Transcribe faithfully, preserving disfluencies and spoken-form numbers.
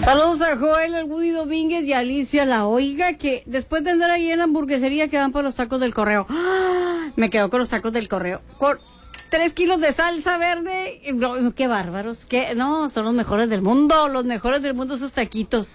Saludos a Joel, al Woody Domínguez y a Alicia La Oiga, que después de andar ahí en la hamburguesería que van por los tacos del correo. ¡Ah! Me quedo con los tacos del correo. Con tres kilos de salsa verde. No, qué bárbaros. Qué, no, son los mejores del mundo. Los mejores del mundo esos taquitos.